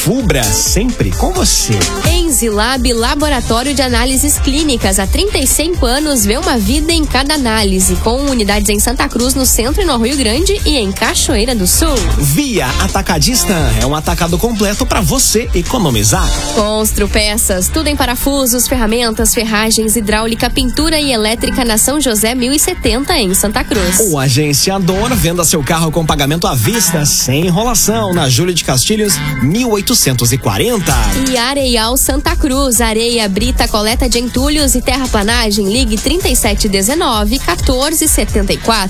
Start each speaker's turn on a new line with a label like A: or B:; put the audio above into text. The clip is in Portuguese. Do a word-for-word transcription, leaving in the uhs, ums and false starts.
A: Fubra, sempre com você.
B: Enzilab Laboratório de Análises Clínicas. Há trinta e cinco anos, vê uma vida em cada análise. Com unidades em Santa Cruz, no centro e no Rio Grande e em Cachoeira do Sul.
A: Via Atacadista é um atacado completo para você economizar.
B: Constru Peças, tudo em parafusos, ferramentas, ferragens, hidráulica, pintura e elétrica na São José mil e setenta em Santa Cruz.
A: O agenciador, venda seu carro com pagamento à vista, sem enrolação, na Júlio de Castilhos mil oitocentos e quarenta.
B: E Areial Santa Cruz, areia, brita, coleta de entulhos e terraplanagem. Ligue trinta e sete dezenove, quatorze setenta e quatro.